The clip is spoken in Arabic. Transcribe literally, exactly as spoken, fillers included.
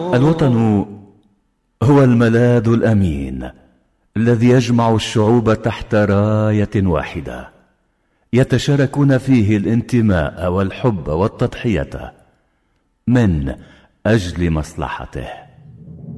الوطن هو الملاذ الأمين الذي يجمع الشعوب تحت راية واحدة، يتشاركون فيه الانتماء والحب والتضحية من أجل مصلحته.